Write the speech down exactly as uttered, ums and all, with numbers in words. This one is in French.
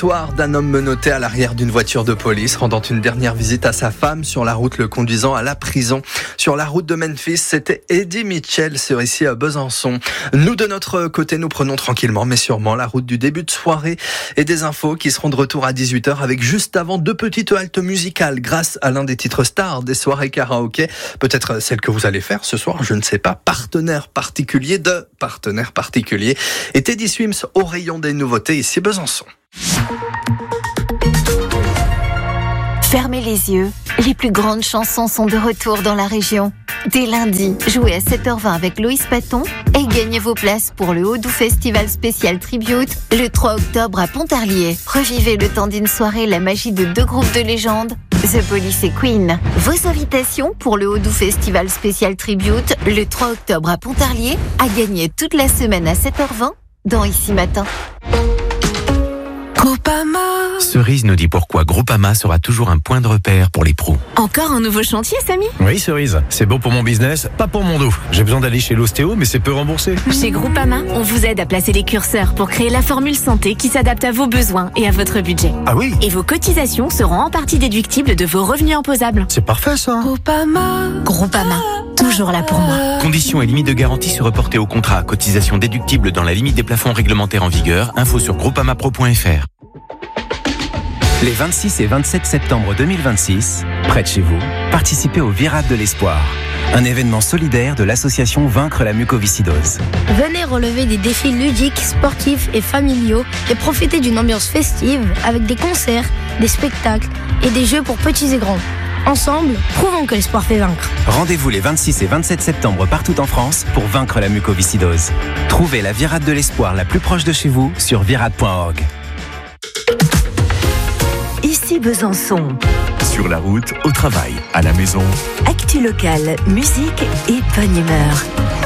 L'histoire d'un homme menotté à l'arrière d'une voiture de police, rendant une dernière visite à sa femme sur la route le conduisant à la prison. Sur la route de Memphis, c'était Eddie Mitchell, sur ici à Besançon. Nous, de notre côté, nous prenons tranquillement mais sûrement la route du début de soirée et des infos qui seront de retour à dix-huit heures avec juste avant deux petites haltes musicales grâce à l'un des titres stars des soirées karaoké. Peut-être celle que vous allez faire ce soir, je ne sais pas. Partenaire particulier de partenaire particulier. Et Teddy Swims au rayon des nouveautés ici Besançon. Fermez les yeux, les plus grandes chansons sont de retour dans la région. Dès lundi, jouez à sept heures vingt avec Loïs Paton et gagnez vos places pour le Haut-Doubs Festival Spécial Tribute le trois octobre à Pontarlier. Revivez le temps d'une soirée la magie de deux groupes de légende, The Police et Queen. Vos invitations pour le Haut-Doubs Festival Spécial Tribute le trois octobre à Pontarlier à gagner toute la semaine à sept heures vingt dans Ici Matin. Groupama. Cerise nous dit pourquoi Groupama sera toujours un point de repère pour les pros. Encore un nouveau chantier, Samy ? Oui, Cerise, c'est bon pour mon business, pas pour mon dos. J'ai besoin d'aller chez l'ostéo, mais c'est peu remboursé. Chez Groupama, on vous aide à placer les curseurs pour créer la formule santé qui s'adapte à vos besoins et à votre budget. Ah oui ? Et vos cotisations seront en partie déductibles de vos revenus imposables. C'est parfait ça. Groupama. Groupama, toujours là pour moi. Conditions et limites de garantie se reporter au contrat. Cotisation déductible dans la limite des plafonds réglementaires en vigueur. Info sur groupamapro point f r. Les vingt-six et vingt-sept septembre deux mille vingt-six, près de chez vous, participez au Virade de l'Espoir, un événement solidaire de l'association Vaincre la mucoviscidose. Venez relever des défis ludiques, sportifs et familiaux et profiter d'une ambiance festive avec des concerts, des spectacles et des jeux pour petits et grands. Ensemble, prouvons que l'espoir fait vaincre. Rendez-vous les vingt-six et vingt-sept septembre partout en France pour vaincre la mucoviscidose. Trouvez la Virade de l'Espoir la plus proche de chez vous sur virade point org. Ici Besançon. Sur la route, au travail, à la maison. Actu locale, musique et bonne humeur.